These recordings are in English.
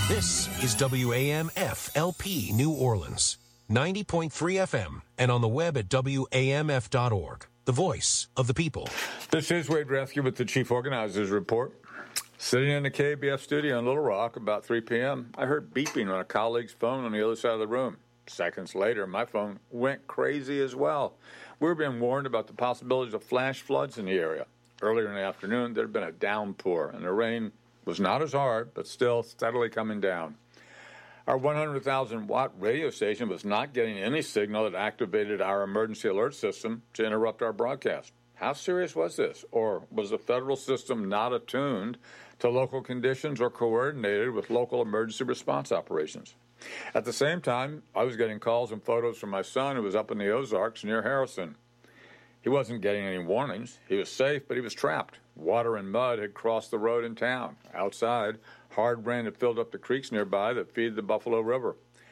This is WAMF-LP New Orleans, 90.3 FM, and on the web at WAMF.org, the voice of the people. This is Wade Rescue with the Chief Organizers Report. Sitting in the KBF studio in Little Rock about 3 p.m., I heard beeping on a colleague's phone on the other side of the room. Seconds later, my phone went crazy as well. We were being warned about the possibilities of flash floods in the area. Earlier in the afternoon, there had been a downpour, and the rain was not as hard, but still steadily coming down. Our 100,000-watt radio station was not getting any signal that activated our emergency alert system to interrupt our broadcast. How serious was this? Or was the federal system not attuned to local conditions or coordinated with local emergency response operations? At the same time, I was getting calls and photos from my son who was up in the Ozarks near Harrison. He wasn't getting any warnings. He was safe, but he was trapped. Water and mud had crossed the road in town. Outside, hard rain had filled up the creeks nearby that feed the Buffalo River.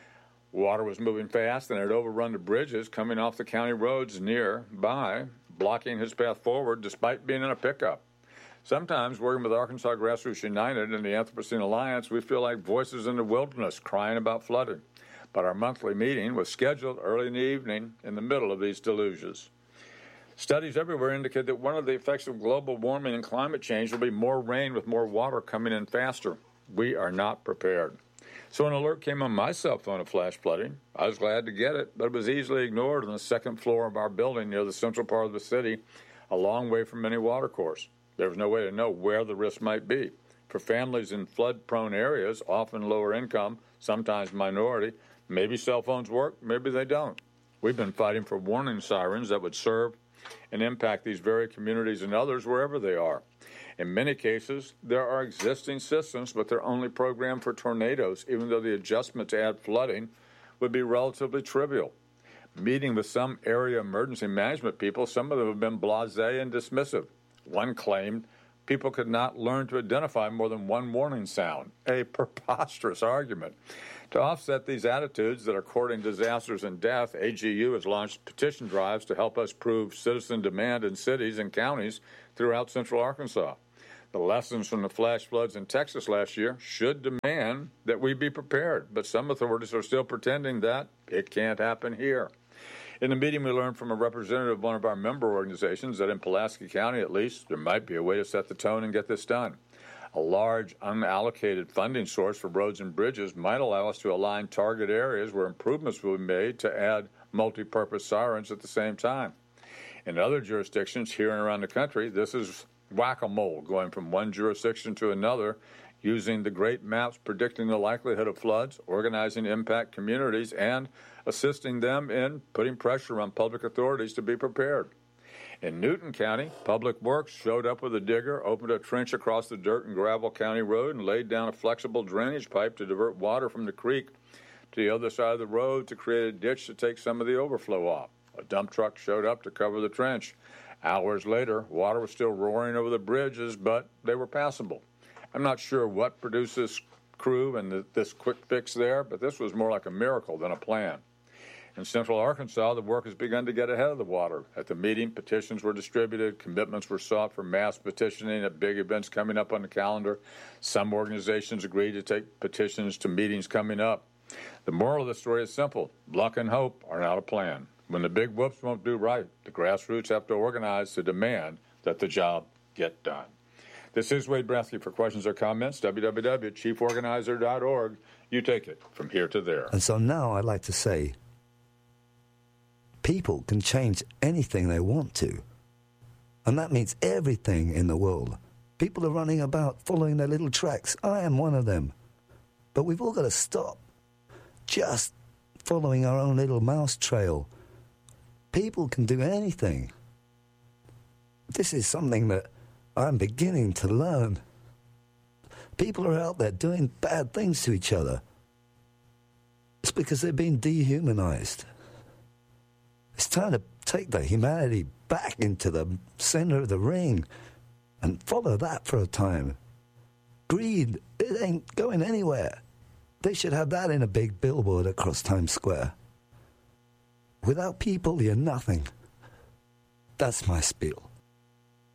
Water was moving fast and had overrun the bridges coming off the county roads nearby, blocking his path forward despite being in a pickup. Sometimes, working with Arkansas Grassroots United and the Anthropocene Alliance, we feel like voices in the wilderness crying about flooding. But our monthly meeting was scheduled early in the evening in the middle of these deluges. Studies everywhere indicate that one of the effects of global warming and climate change will be more rain with more water coming in faster. We are not prepared. So an alert came on my cell phone of flash flooding. I was glad to get it, but it was easily ignored on the second floor of our building near the central part of the city, a long way from any watercourse. There was no way to know where the risk might be. For families in flood-prone areas, often lower income, sometimes minority, maybe cell phones work, maybe they don't. We've been fighting for warning sirens that would serve and impact these very communities and others wherever they are. In many cases, there are existing systems, but they're only programmed for tornadoes, even though the adjustment to add flooding would be relatively trivial. Meeting with some area emergency management people, some of them have been blasé and dismissive. One claimed people could not learn to identify more than one warning sound, a preposterous argument. To offset these attitudes that are courting disasters and death, AGU has launched petition drives to help us prove citizen demand in cities and counties throughout central Arkansas. The lessons from the flash floods in Texas last year should demand that we be prepared, but some authorities are still pretending that it can't happen here. In the meeting, we learned from a representative of one of our member organizations that in Pulaski County, at least, there might be a way to set the tone and get this done. A large, unallocated funding source for roads and bridges might allow us to align target areas where improvements will be made to add multi-purpose sirens at the same time. In other jurisdictions here and around the country, this is whack-a-mole, going from one jurisdiction to another, using the great maps predicting the likelihood of floods, organizing impact communities, and assisting them in putting pressure on public authorities to be prepared. In Newton County, Public Works showed up with a digger, opened a trench across the dirt and gravel county road, and laid down a flexible drainage pipe to divert water from the creek to the other side of the road to create a ditch to take some of the overflow off. A dump truck showed up to cover the trench. Hours later, water was still roaring over the bridges, but they were passable. I'm not sure what produced this crew and this quick fix there, but this was more like a miracle than a plan. In central Arkansas, the work has begun to get ahead of the water. At the meeting, petitions were distributed, commitments were sought for mass petitioning at big events coming up on the calendar. Some organizations agreed to take petitions to meetings coming up. The moral of the story is simple. Luck and hope are not a plan. When the big whoops won't do right, the grassroots have to organize to demand that the job get done. This is Wade Bradley. For questions or comments, www.chieforganizer.org. You take it from here to there. And so now I'd like to say, people can change anything they want to. And that means everything in the world. People are running about following their little tracks. I am one of them. But we've all got to stop just following our own little mouse trail. People can do anything. This is something that I'm beginning to learn. People are out there doing bad things to each other. It's because they've been dehumanized. It's time to take the humanity back into the center of the ring and follow that for a time. Greed, it ain't going anywhere. They should have that in a big billboard across Times Square. Without people, you're nothing. That's my spiel.